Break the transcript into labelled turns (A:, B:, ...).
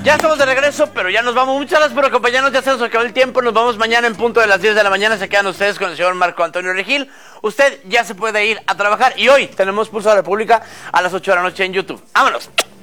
A: Ya estamos de regreso, pero ya nos vamos. Muchas gracias por acompañarnos, ya se nos acabó el tiempo. Nos vamos mañana en punto de las 10 de la mañana. Se quedan ustedes con el señor Marco Antonio Regil. Usted ya se puede ir a trabajar. Y hoy tenemos Pulso de la República a las 8 de la noche en YouTube. ¡Vámonos!